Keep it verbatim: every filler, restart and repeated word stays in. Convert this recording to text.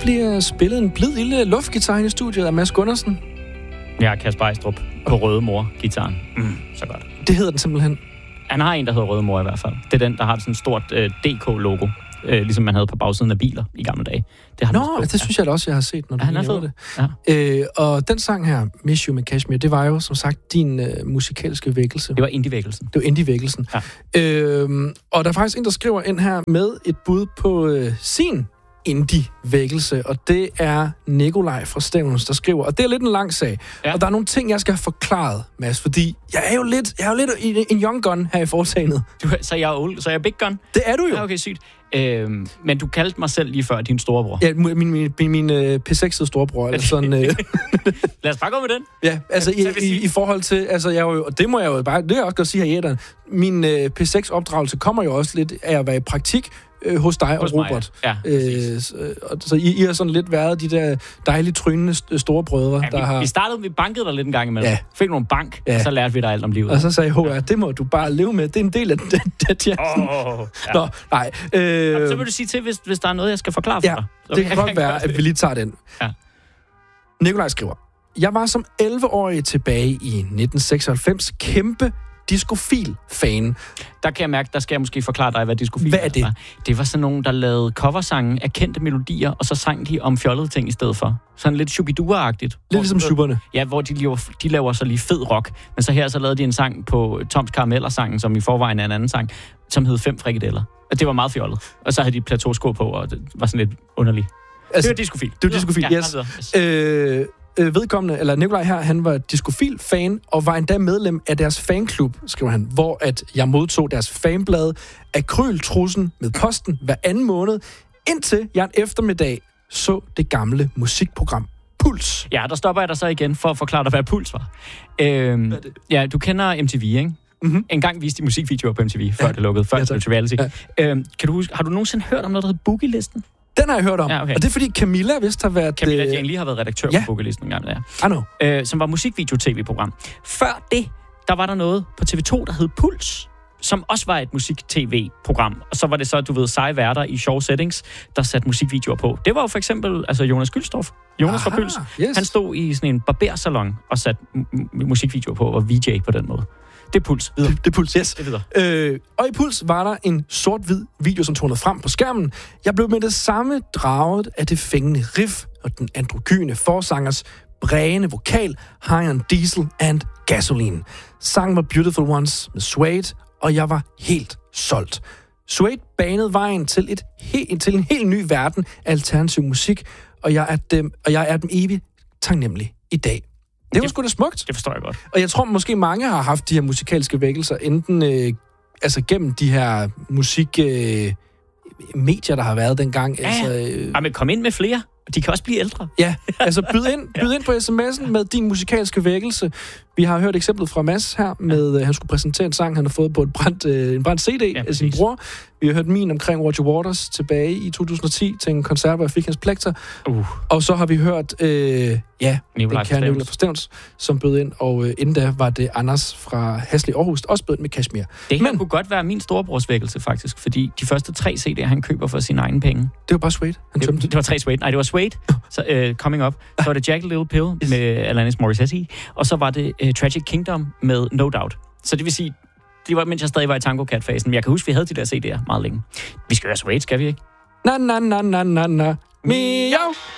bliver spillet en blid lille luftgitar i studiet af Mads Gundersen. Jeg er Kasper Ejstrup på Røde Mor-gitaren. Mm, så godt. Det hedder den simpelthen. Han har en, der hedder Røde Mor i hvert fald. Det er den, der har sådan et stort øh, D K-logo. Øh, ligesom man havde på bagsiden af biler i gamle dage. Det har Nå, det synes jeg da også, jeg har set, når du ja, han er nævner det. Ja. Øh, og den sang her, Miss You med Kashmir, det var jo som sagt din øh, musikalske vækkelse. Det var indie-vækkelsen. Det var indie-vækkelsen. Ja. Øh, og der er faktisk en, der skriver ind her med et bud på øh, sin indie-vækkelse, og det er Nikolaj fra Stevns, der skriver, og det er lidt en lang sag. Ja. Og der er nogle ting, jeg skal have forklaret, Mads, fordi jeg er jo lidt, jeg er jo lidt en young gun her i foretagendet. Du, så jeg er old, så jeg er big gun? Det er du jo. Ja, okay, sygt. Øhm, men du kaldte mig selv lige før din storebror. Ja, min, min, min, min uh, P seks'ede storebror, eller sådan. Uh... Lad os bare gå med den. Ja, altså i, i, i forhold til, altså jeg jo, og det må jeg jo bare, det er jeg også godt sige her i æderen, min uh, P seks-opdragelse kommer jo også lidt af at være i praktik øh, hos dig hos og Robert. Mig, ja. Ja, øh, så, så I, I har sådan lidt været de der dejlige, trynende storebrødre, ja, der vi, har... Vi startede, vi bankede der lidt en gang imellem. Ja. Fik nogle bank, ja. Og så lærte vi dig alt om livet. Og så sagde H R, det må du bare leve med. Det er en del af det, det chancen. Oh, ja. Nå, nej. Øh, Jamen, så vil du sige til, hvis, hvis der er noget, jeg skal forklare for ja, dig. Så det kan godt være, at vi lige tager den. Ja. Nikolaj skriver, jeg var som elleve-årig tilbage i nitten seksoghalvfems kæmpe discofil-fan. Der kan jeg mærke, der skal jeg måske forklare dig, hvad discofil Hvad er det? var. Det var sådan nogen, der lavede coversange af kendte melodier, og så sang de om fjollede ting i stedet for. Sådan lidt Shubidua-agtigt. Lidt ligesom Schuberne. Ja, hvor de laver, de laver så lige fed rock. Men så her så lavede de en sang på Toms Karameller-sangen, som i forvejen er en anden sang, som hed Fem Frikadeller. Og det var meget fjollet. Og så havde de plateausko på, og det var sådan lidt underligt. Altså, det var discofil. Det var discofil, ja, yes. yes. Øh, øh, vedkommende, eller Nikolaj her, han var discofil-fan, og var endda medlem af deres fanklub, skriver han, hvor at jeg modtog deres fanblad Akryltrussen med posten hver anden måned, indtil jeg en eftermiddag så det gamle musikprogram Puls. Ja, der stopper jeg dig så igen for at forklare dig, hvad Puls var. Øhm, hvad ja, du kender M T V, ikke? Mm-hmm. En gang viste de musikvideoer på M T V, før ja. det lukkede, før ja, det blev til reality. Ja. Øhm, kan du huske, har du nogensinde hørt om noget, der hedder Boogie-listen? Den har jeg hørt om, ja, okay. Og det er fordi Camilla vist har været... Camilla Jane lige har været redaktør ja. på Boogie-listen en gang, der. I know. Øh, som var musikvideo-tv-program. Før det, der var der noget på T V to, der hed Puls, som også var et musik-tv-program. Og så var det så, du ved, seje værter i sjove settings, der satte musikvideoer på. Det var jo for eksempel altså Jonas Gyldstorff. Jonas fra Puls. Yes. Han stod i sådan en barbersalon og satte m- musikvideoer på og var V J på den måde. Det er Puls. Det, det er Puls, yes. Det videre. Øh, og i Puls var der en sort-hvid video, som tonede frem på skærmen. Jeg blev med det samme draget af det fængende riff og den androgyne forsangers brægende vokal, High on Diesel and Gasoline. Sangen var Beautiful Ones med Suede, og jeg var helt solgt. Suede banede vejen til, et he- til en helt ny verden af alternativ musik, og jeg er dem, og jeg er dem evigt taknemmelig i dag. Det var sgu da smukt. Det forstår jeg godt. Og jeg tror måske mange har haft de her musikalske vækkelser, enten øh, altså gennem de her musik øh, medier, der har været dengang. Ja, altså, øh... ja, men kom ind med flere. De kan også blive ældre. Ja, altså byd ind, byd ind på sms'en med din musikalske vækkelse. Vi har hørt eksemplet fra Mads her, med ja. han skulle præsentere en sang, han har fået på et brændt, øh, en brændt C D ja, af sin bror. Vi har hørt min omkring Roger Waters tilbage i to tusind og ti til en koncert, hvor jeg fik hans plekter. Uh. Og så har vi hørt, øh, ja, Nikolaj den kære Nikolaj Stevns, som bød ind. Og øh, inden da var det Anders fra Hasle Aarhus, også bød ind med Kashmir. Det her Men, kunne godt være min storebrors vækkelse, faktisk. Fordi de første tre C D'er, han køber for sine egne penge. Det var bare Suede. Han det, det var tre Suede. Nej, det var Suede. Så uh, Coming Up. Så var det Jagged Little Pill yes. med Alanis Morissette. Og så var det uh, Tragic Kingdom med No Doubt. Så det vil sige, det var, mens jeg stadig var i Tango Cat-fasen. Men jeg kan huske, vi havde de der C D'er meget længe. Vi skal høre Suede, skal vi ikke? Na na na na na na. Miau.